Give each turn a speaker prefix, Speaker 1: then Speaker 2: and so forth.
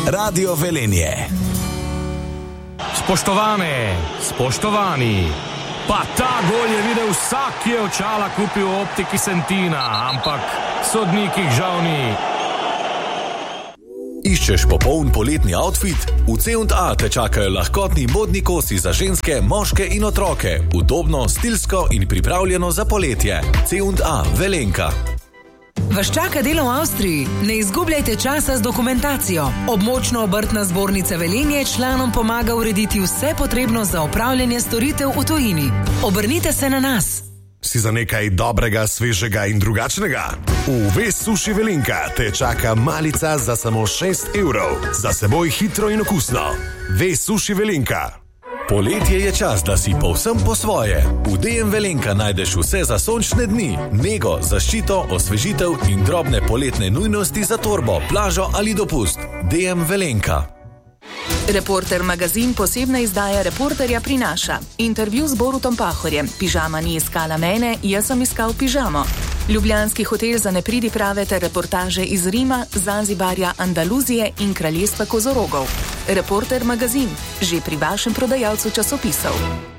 Speaker 1: Radio Velenje.
Speaker 2: Spoštovani, pa ta gol je videl vsak, ki je očala kupil v optiki Sentina, ampak sodnikih žal ni.
Speaker 1: Iščeš popoln poletni outfit? V C&A te čakajo lahkotni modni kosi za ženske, moške in otroke. Udobno, stilsko in pripravljeno za poletje. C&A Velenka.
Speaker 3: Vas čaka delo v Avstriji? Ne izgubljajte časa z dokumentacijo. Območna obrtna zbornica Velenje članom pomaga urediti vse potrebno za opravljanje storitev v tujini. Obrnite se na nas.
Speaker 4: Si za nekaj dobrega, svežega in drugačnega? V Ves Suši Velenka te čaka malica za samo 6 €. Za seboj hitro in okusno. Ves Suši Velenka.
Speaker 1: Poletje je čas, da si povsem po svoje. V DM Velenka najdeš vse za sončne dni, nego, zaščito, osvežitev in drobne poletne nujnosti za torbo, plažo ali dopust. DM Velenka.
Speaker 5: Reporter magazin posebna izdaja Reporterja prinaša. Intervju z Borutom Pahorjem. Pižama ni iskala mene, jaz sem iskal pižamo. Ljubljanski hotel za nepridiprave ter reportaže iz Rima, Zanzibarja, Andaluzije in kraljestva kozorogov. Reporter magazin, že pri vašem prodajalcu časopisov.